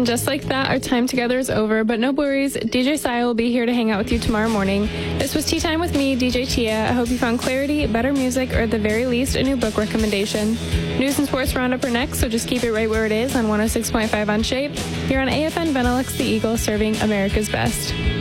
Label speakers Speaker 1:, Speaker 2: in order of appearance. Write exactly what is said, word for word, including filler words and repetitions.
Speaker 1: And just like that, our time together is over, but no worries. D J Sai will be here to hang out with you tomorrow morning. This was Tea Time with me, D J Tia. I hope you found clarity, better music, or at the very least, a new book recommendation. News and sports roundup are next, so just keep it right where it is on one oh six point five on Shape. Here on A F N Benelux, the Eagle, serving America's best.